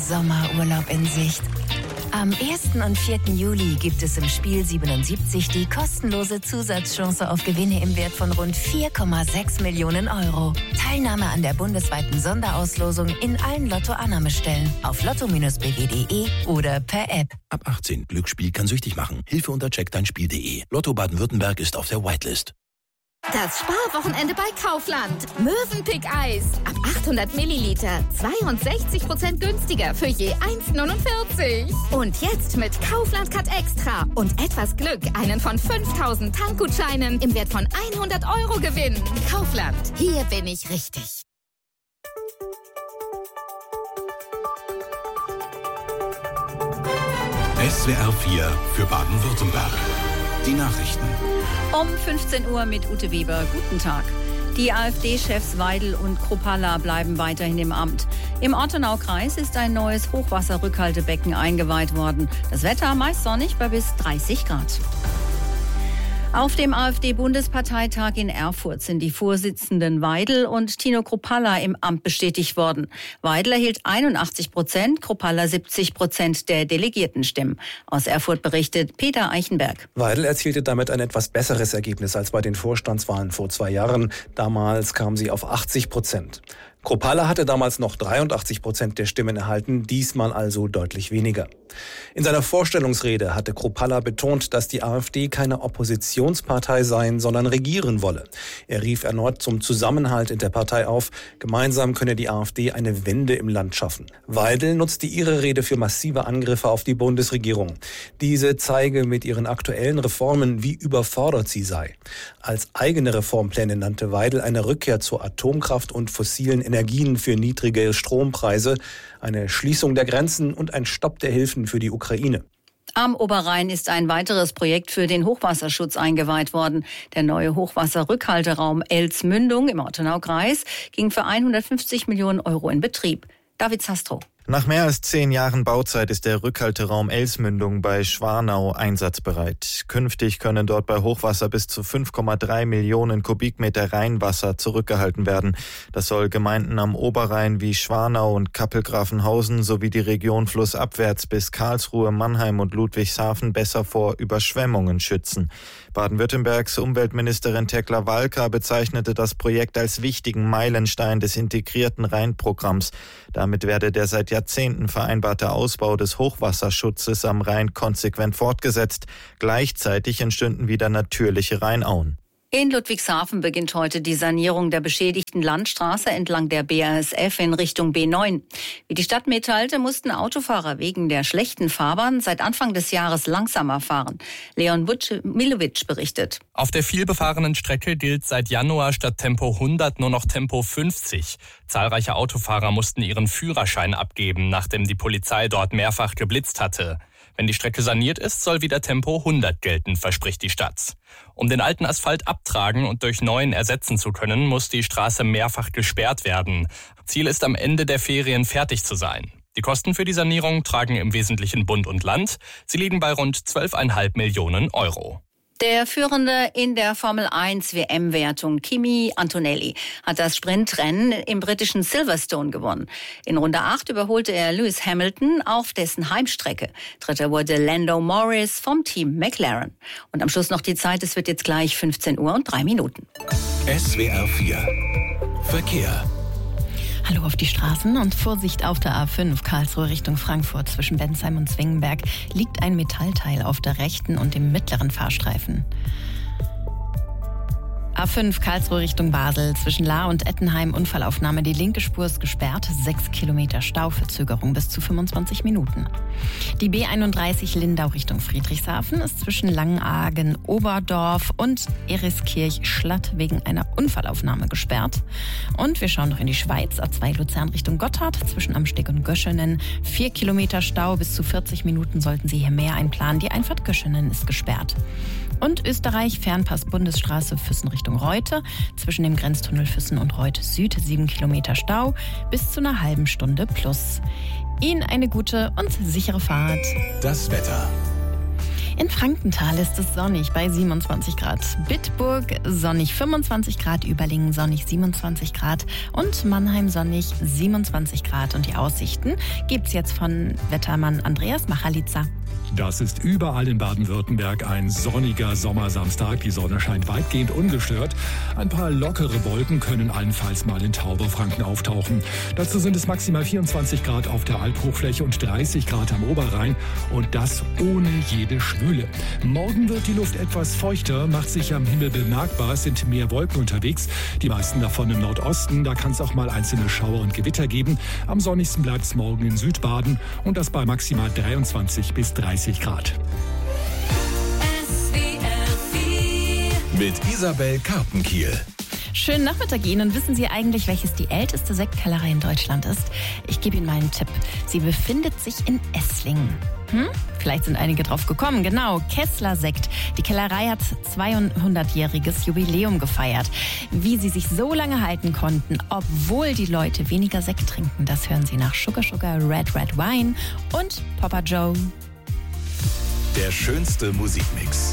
Sommerurlaub in Sicht. Am 1. und 4. Juli gibt es im Spiel 77 die kostenlose Zusatzchance auf Gewinne im Wert von rund 4,6 Millionen Euro. Teilnahme an der bundesweiten Sonderauslosung in allen Lotto-Annahmestellen auf lotto-bw.de oder per App. Ab 18. Glücksspiel kann süchtig machen. Hilfe unter checkdeinspiel.de. Lotto Baden-Württemberg ist auf der Whitelist. Das Sparwochenende bei Kaufland. Mövenpick-Eis. Ab 800 Milliliter. 62% günstiger für je 1,49. Und jetzt mit Kaufland Cut Extra und etwas Glück einen von 5000 Tankgutscheinen im Wert von 100 Euro gewinnen. Kaufland. Hier bin ich richtig. SWR 4 für Baden-Württemberg. Die Nachrichten. Um 15 Uhr mit Ute Weber. Guten Tag. Die AfD-Chefs Weidel und Kruppalla bleiben weiterhin im Amt. Im Ortenaukreis ist ein neues Hochwasserrückhaltebecken eingeweiht worden. Das Wetter meist sonnig bei bis 30 Grad. Auf dem AfD-Bundesparteitag in Erfurt sind die Vorsitzenden Weidel und Tino Kruppalla im Amt bestätigt worden. Weidel erhielt 81%, Kruppalla 70% der Delegiertenstimmen. Aus Erfurt berichtet Peter Eichenberg. Weidel erzielte damit ein etwas besseres Ergebnis als bei den Vorstandswahlen vor 2 Jahren. Damals kam sie auf 80%. Kruppalla hatte damals noch 83% der Stimmen erhalten, diesmal also deutlich weniger. In seiner Vorstellungsrede hatte Kruppalla betont, dass die AfD keine Oppositionspartei sein, sondern regieren wolle. Er rief erneut zum Zusammenhalt in der Partei auf. Gemeinsam könne die AfD eine Wende im Land schaffen. Weidel nutzte ihre Rede für massive Angriffe auf die Bundesregierung. Diese zeige mit ihren aktuellen Reformen, wie überfordert sie sei. Als eigene Reformpläne nannte Weidel eine Rückkehr zur Atomkraft und fossilen Energien für niedrige Strompreise, eine Schließung der Grenzen und ein Stopp der Hilfen für die Ukraine. Am Oberrhein ist ein weiteres Projekt für den Hochwasserschutz eingeweiht worden. Der neue Hochwasserrückhalteraum Elsmündung im Ortenaukreis ging für 150 Millionen Euro in Betrieb. David Sastro. Nach mehr als 10 Jahren Bauzeit ist der Rückhalteraum Elsmündung bei Schwarnau einsatzbereit. Künftig können dort bei Hochwasser bis zu 5,3 Millionen Kubikmeter Rheinwasser zurückgehalten werden. Das soll Gemeinden am Oberrhein wie Schwarnau und Kappelgrafenhausen sowie die Region flussabwärts bis Karlsruhe, Mannheim und Ludwigshafen besser vor Überschwemmungen schützen. Baden-Württembergs Umweltministerin Tekla Walker bezeichnete das Projekt als wichtigen Meilenstein des integrierten Rheinprogramms. Damit werde der seit Jahrzehnten vereinbarte Ausbau des Hochwasserschutzes am Rhein konsequent fortgesetzt. Gleichzeitig entstünden wieder natürliche Rheinauen. In Ludwigshafen beginnt heute die Sanierung der beschädigten Landstraße entlang der BASF in Richtung B9. Wie die Stadt mitteilte, mussten Autofahrer wegen der schlechten Fahrbahn seit Anfang des Jahres langsamer fahren. Leon Milovic berichtet. Auf der vielbefahrenen Strecke gilt seit Januar statt Tempo 100 nur noch Tempo 50. Zahlreiche Autofahrer mussten ihren Führerschein abgeben, nachdem die Polizei dort mehrfach geblitzt hatte. Wenn die Strecke saniert ist, soll wieder Tempo 100 gelten, verspricht die Stadt. Um den alten Asphalt abtragen und durch neuen ersetzen zu können, muss die Straße mehrfach gesperrt werden. Ziel ist, am Ende der Ferien fertig zu sein. Die Kosten für die Sanierung tragen im Wesentlichen Bund und Land. Sie liegen bei rund 12,5 Millionen Euro. Der Führende in der Formel 1 WM-Wertung, Kimi Antonelli, hat das Sprintrennen im britischen Silverstone gewonnen. In Runde 8 überholte er Lewis Hamilton auf dessen Heimstrecke. Dritter wurde Lando Norris vom Team McLaren. Und am Schluss noch die Zeit, es wird jetzt gleich 15 Uhr und 3 Minuten. SWR 4 Verkehr. Hallo auf die Straßen und Vorsicht auf der A5 Karlsruhe Richtung Frankfurt. Zwischen Bensheim und Zwingenberg liegt ein Metallteil auf der rechten und dem mittleren Fahrstreifen. A5 Karlsruhe Richtung Basel. Zwischen Lahr und Ettenheim Unfallaufnahme. Die linke Spur ist gesperrt. 6 Kilometer Stauverzögerung bis zu 25 Minuten. Die B31 Lindau Richtung Friedrichshafen ist zwischen Langenargen, Oberdorf und Eriskirch-Schlatt wegen einer Unfallaufnahme gesperrt. Und wir schauen noch in die Schweiz. A2 Luzern Richtung Gotthard. Zwischen Amsteg und Göschenen 4 Kilometer Stau. Bis zu 40 Minuten sollten Sie hier mehr einplanen. Die Einfahrt Göschenen ist gesperrt. Und Österreich, Fernpass Bundesstraße Füssen Richtung Reute. Zwischen dem Grenztunnel Füssen und Reute Süd 7 Kilometer Stau bis zu einer halben Stunde plus. Ihnen eine gute und sichere Fahrt. Das Wetter. In Frankenthal ist es sonnig bei 27 Grad. Bitburg sonnig 25 Grad, Überlingen sonnig 27 Grad und Mannheim sonnig 27 Grad. Und die Aussichten gibt's jetzt von Wettermann Andreas Machalitzer. Das ist überall in Baden-Württemberg ein sonniger Sommersamstag. Die Sonne scheint weitgehend ungestört. Ein paar lockere Wolken können allenfalls mal in Tauberfranken auftauchen. Dazu sind es maximal 24 Grad auf der Alphochfläche und 30 Grad am Oberrhein. Und das ohne jede Schwüle. Morgen wird die Luft etwas feuchter, macht sich am Himmel bemerkbar. Es sind mehr Wolken unterwegs. Die meisten davon im Nordosten. Da kann es auch mal einzelne Schauer und Gewitter geben. Am sonnigsten bleibt es morgen in Südbaden. Und das bei maximal 23 bis 30 Grad. Mit Isabel Karpenkiel. Schönen Nachmittag Ihnen. Und wissen Sie eigentlich, welches die älteste Sektkellerei in Deutschland ist? Ich gebe Ihnen mal einen Tipp. Sie befindet sich in Esslingen. Vielleicht sind einige drauf gekommen. Genau, Kessler Sekt. Die Kellerei hat 200-jähriges Jubiläum gefeiert. Wie sie sich so lange halten konnten, obwohl die Leute weniger Sekt trinken, das hören Sie nach Sugar Sugar, Red Red Wine und Papa Joe. Der schönste Musikmix.